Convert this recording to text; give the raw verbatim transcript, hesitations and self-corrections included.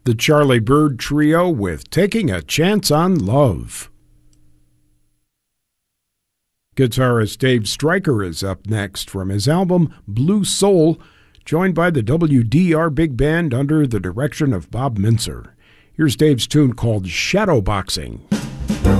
The Charlie Byrd Trio with Taking a Chance on Love. Guitarist Dave Stryker is up next from his album Blue Soul, joined by the W D R Big Band under the direction of Bob Mintzer. Here's Dave's tune called Shadowboxing.